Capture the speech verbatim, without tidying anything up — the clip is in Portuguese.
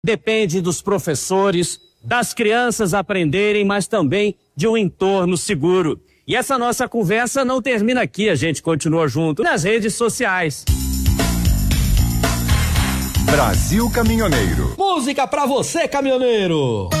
depende dos professores, das crianças aprenderem, mas também de um entorno seguro. E essa nossa conversa não termina aqui, a gente continua junto nas redes sociais. Brasil Caminhoneiro. Música pra você, caminhoneiro.